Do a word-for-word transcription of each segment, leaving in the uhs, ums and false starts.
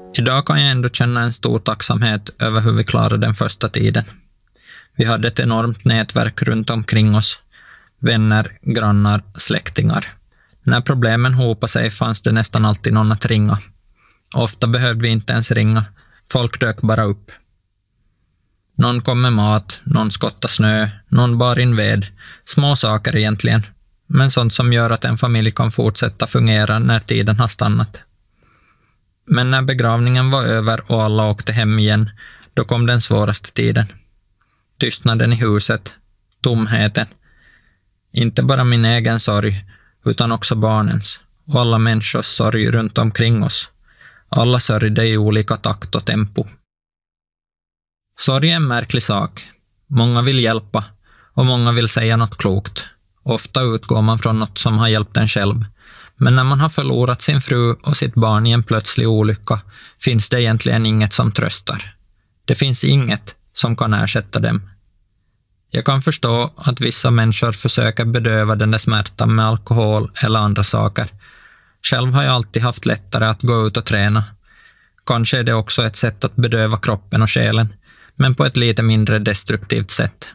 Idag kan jag ändå känna en stor tacksamhet över hur vi klarade den första tiden. Vi hade ett enormt nätverk runt omkring oss. Vänner, grannar, släktingar. När problemen hopade sig fanns det nästan alltid någon att ringa. Ofta behövde vi inte ens ringa. Folk dök bara upp. Någon kom med mat, någon skottade snö, någon bar in ved. Små saker egentligen, men sånt som gör att en familj kan fortsätta fungera när tiden har stannat. Men när begravningen var över och alla åkte hem igen, då kom den svåraste tiden. Tystnaden i huset, tomheten. Inte bara min egen sorg, utan också barnens och alla människors sorg runt omkring oss. Alla sörjde i olika takt och tempo. Sorg är en märklig sak. Många vill hjälpa och många vill säga något klokt. Ofta utgår man från något som har hjälpt en själv. Men när man har förlorat sin fru och sitt barn i en plötslig olycka finns det egentligen inget som tröstar. Det finns inget som kan ersätta dem. Jag kan förstå att vissa människor försöker bedöva den där smärtan med alkohol eller andra saker. Själv har jag alltid haft lättare att gå ut och träna. Kanske är det också ett sätt att bedöva kroppen och själen, men på ett lite mindre destruktivt sätt.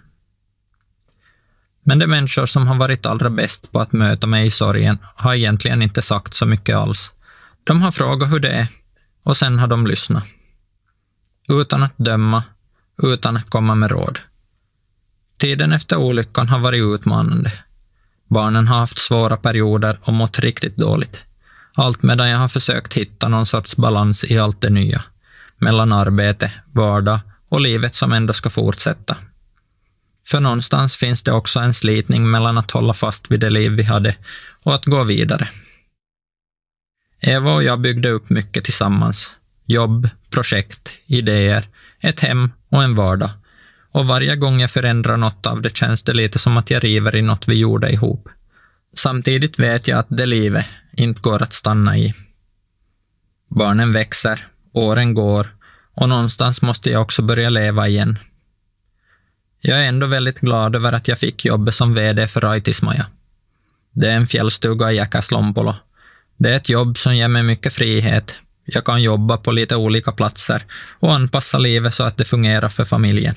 Men de människor som har varit allra bäst på att möta mig i sorgen har egentligen inte sagt så mycket alls. De har frågat hur det är och sen har de lyssnat. Utan att döma, utan att komma med råd. Tiden efter olyckan har varit utmanande. Barnen har haft svåra perioder och mått riktigt dåligt. Allt medan jag har försökt hitta någon sorts balans i allt det nya. Mellan arbete, vardag och livet som ändå ska fortsätta. För någonstans finns det också en slitning mellan att hålla fast vid det liv vi hade och att gå vidare. Eva och jag byggde upp mycket tillsammans. Jobb, projekt, idéer, ett hem och en vardag. Och varje gång jag förändrar något av det känns det lite som att jag river i något vi gjorde ihop. Samtidigt vet jag att det livet inte går att stanna i. Barnen växer, åren går och någonstans måste jag också börja leva igen. Jag är ändå väldigt glad över att jag fick jobbet som vd för Raitismaja. Det är en fjällstuga i Jäkäslompolo. Det är ett jobb som ger mig mycket frihet. Jag kan jobba på lite olika platser och anpassa livet så att det fungerar för familjen.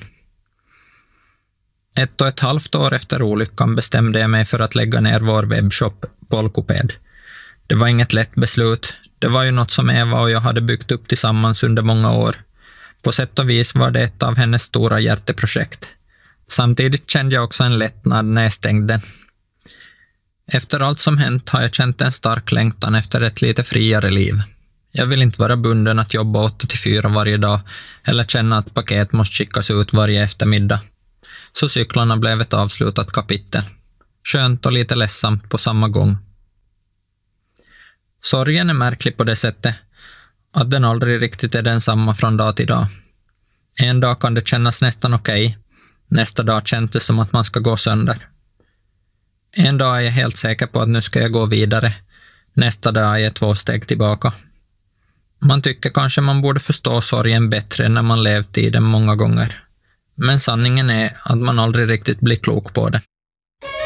Ett och ett halvt år efter olyckan bestämde jag mig för att lägga ner vår webbshop Polkoped. Det var inget lätt beslut. Det var ju något som Eva och jag hade byggt upp tillsammans under många år. På sätt och vis var det ett av hennes stora hjärteprojekt. Samtidigt kände jag också en lättnad när jag stängde den. Efter allt som hänt har jag känt en stark längtan efter ett lite friare liv. Jag vill inte vara bunden att jobba åtta till fyra varje dag eller känna att paket måste skickas ut varje eftermiddag. Så cyklarna blev ett avslutat kapitel. Skönt och lite ledsamt på samma gång. Sorgen är märklig på det sättet att den aldrig riktigt är densamma från dag till dag. En dag kan det kännas nästan okej. Nästa dag känns det som att man ska gå sönder. En dag är jag helt säker på att nu ska jag gå vidare. Nästa dag är jag två steg tillbaka. Man tycker kanske man borde förstå sorgen bättre när man levt i den många gånger. Men sanningen är att man aldrig riktigt blir klok på det.